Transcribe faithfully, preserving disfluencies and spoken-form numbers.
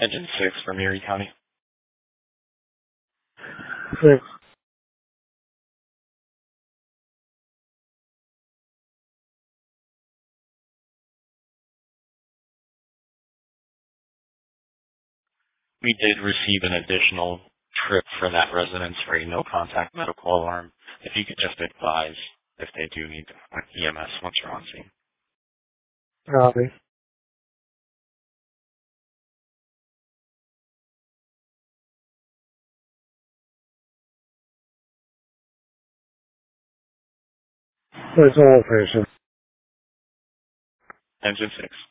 Engine six from Erie County. Six. We did receive an additional trip for that residence for a no-contact medical alarm. If you could just advise if they do need E M S once you're on scene. Copy. It's all patient. Engine six.